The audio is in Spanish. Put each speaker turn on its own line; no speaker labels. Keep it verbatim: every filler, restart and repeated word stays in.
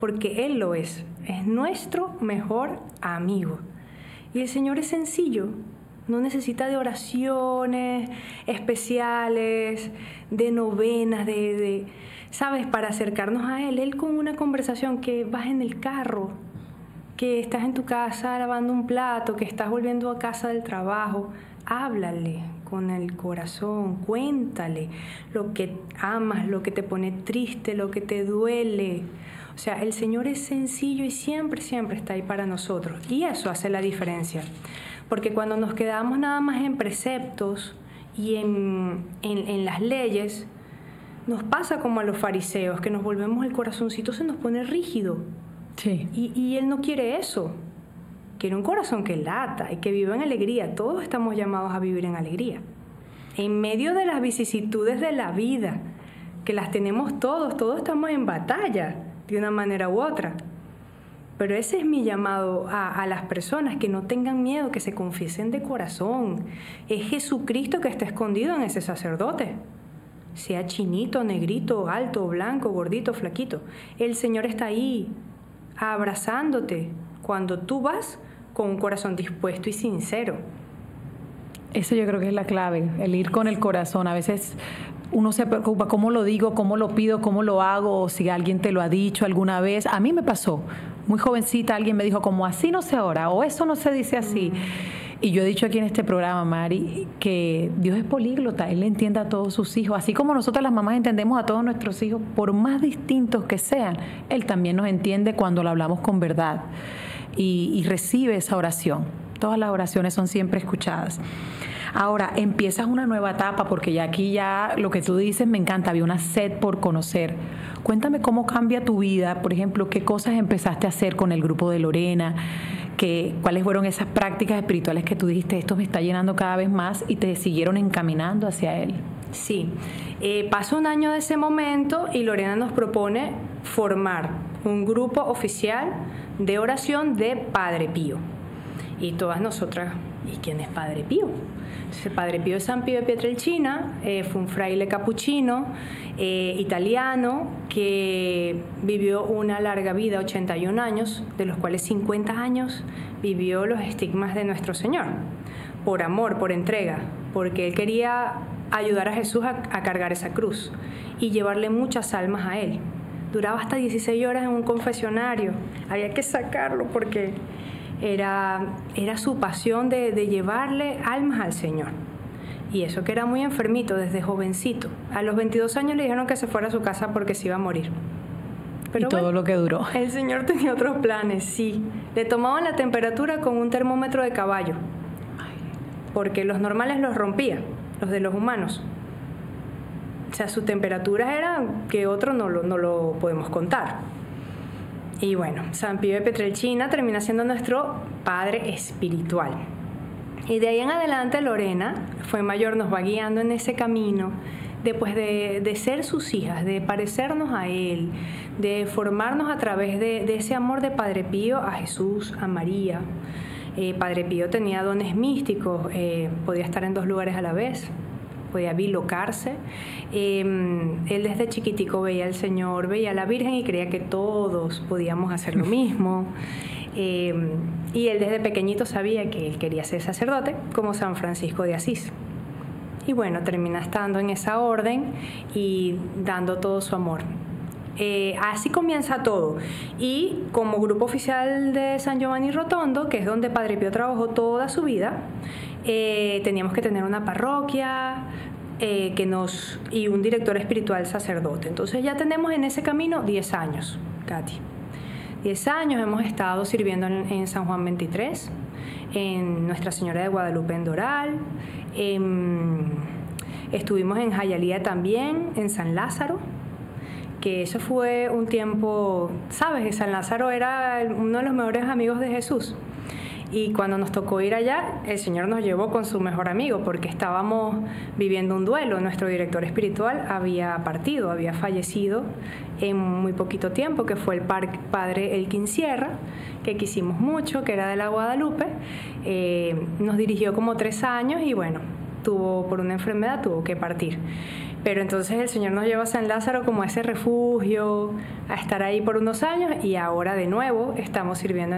porque Él lo es, es nuestro mejor amigo. Y el Señor es sencillo, no necesita de oraciones especiales, de novenas, de, de, ¿sabes? Para acercarnos a Él. Él con una conversación, que vas en el carro, que estás en tu casa lavando un plato, que estás volviendo a casa del trabajo, háblale con el corazón, cuéntale lo que amas, lo que te pone triste, lo que te duele. O sea, el Señor es sencillo y siempre, siempre está ahí para nosotros. Y eso hace la diferencia. Porque cuando nos quedamos nada más en preceptos y en, en, en las leyes, nos pasa como a los fariseos, que nos volvemos, el corazoncito se nos pone rígido.
Sí.
Y, y Él no quiere eso. Quiere un corazón que lata y que viva en alegría. Todos estamos llamados a vivir en alegría. En medio de las vicisitudes de la vida, que las tenemos todos, todos estamos en batalla de una manera u otra. Pero ese es mi llamado a, a las personas, que no tengan miedo, que se confiesen de corazón. Es Jesucristo que está escondido en ese sacerdote. Sea chinito, negrito, alto, blanco, gordito, flaquito. El Señor está ahí, abrazándote, cuando tú vas con un corazón dispuesto y sincero.
Eso yo creo que es la clave, el ir con el corazón. A veces uno se preocupa, ¿cómo lo digo? ¿Cómo lo pido? ¿Cómo lo hago? O si alguien te lo ha dicho alguna vez. A mí me pasó, muy jovencita, alguien me dijo como, así no se ora, o eso no se dice así. Mm. Y yo he dicho aquí en este programa, Mari, que Dios es políglota, Él entiende a todos sus hijos. Así como nosotras las mamás entendemos a todos nuestros hijos, por más distintos que sean, Él también nos entiende cuando lo hablamos con verdad. Y, y recibe esa oración. Todas las oraciones son siempre escuchadas. Ahora, empiezas una nueva etapa, porque ya aquí ya lo que tú dices me encanta, había una sed por conocer. Cuéntame cómo cambia tu vida, por ejemplo, qué cosas empezaste a hacer con el grupo de Lorena, que, cuáles fueron esas prácticas espirituales que tú dijiste, esto me está llenando cada vez más, y te siguieron encaminando hacia Él.
Sí, eh, pasa un año de ese momento y Lorena nos propone formar un grupo oficial de oración de Padre Pío. Y todas nosotras, ¿y quién es Padre Pío? Entonces, Padre Pío de San Pío de Pietrelcina eh, fue un fraile capuchino eh, italiano que vivió una larga vida, ochenta y un años, de los cuales cincuenta años vivió los estigmas de nuestro Señor, por amor, por entrega, porque él quería ayudar a Jesús a, a cargar esa cruz y llevarle muchas almas a Él. Duraba hasta dieciséis horas en un confesionario, había que sacarlo porque era, era su pasión de, de llevarle almas al Señor. Y eso que era muy enfermito desde jovencito. A los veintidós años le dijeron que se fuera a su casa porque se iba a morir.
Pero y todo bueno, lo que duró.
El Señor tenía otros planes, sí. Le tomaban la temperatura con un termómetro de caballo, porque los normales los rompía, los de los humanos. O sea, sus temperaturas eran que otro no lo, no lo podemos contar. Y bueno, San Pío de Pietrelcina termina siendo nuestro padre espiritual. Y de ahí en adelante Lorena fue mayor, nos va guiando en ese camino, después de, de ser sus hijas, de parecernos a Él, de formarnos a través de, de ese amor de Padre Pío a Jesús, a María. Eh, Padre Pío tenía dones místicos, eh, podía estar en dos lugares a la vez, podía bilocarse. Eh, él desde chiquitico veía al Señor, veía a la Virgen y creía que todos podíamos hacer lo mismo. Eh, y él desde pequeñito sabía que él quería ser sacerdote, como San Francisco de Asís. Y bueno, termina estando en esa orden y dando todo su amor. Eh, así comienza todo. Y como grupo oficial de San Giovanni Rotondo, que es donde Padre Pío trabajó toda su vida, eh, teníamos que tener una parroquia eh, que nos, y un director espiritual sacerdote. Entonces ya tenemos en ese camino diez años, Katy. diez años hemos estado sirviendo en, en San Juan veintitrés, en Nuestra Señora de Guadalupe en Doral, en, estuvimos en Jayalía también, en San Lázaro, que eso fue un tiempo, ¿sabes? San Lázaro era uno de los mejores amigos de Jesús. Y cuando nos tocó ir allá, el Señor nos llevó con su mejor amigo, porque estábamos viviendo un duelo. Nuestro director espiritual había partido, había fallecido en muy poquito tiempo, que fue el padre Elkin Sierra, que quisimos mucho, que era de la Guadalupe. Eh, nos dirigió como tres años y bueno, tuvo, por una enfermedad tuvo que partir. Pero entonces el Señor nos lleva a San Lázaro como a ese refugio, a estar ahí por unos años y ahora de nuevo estamos sirviendo